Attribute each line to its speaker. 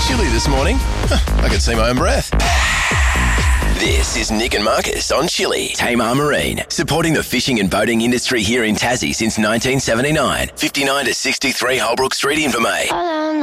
Speaker 1: chilly this morning. I can see my own breath. This is Nick and Marcus on Chilli. Tamar Marine, supporting the fishing and boating industry here in Tassie since 1979. 59 to 63 Holbrook Street, Invermay.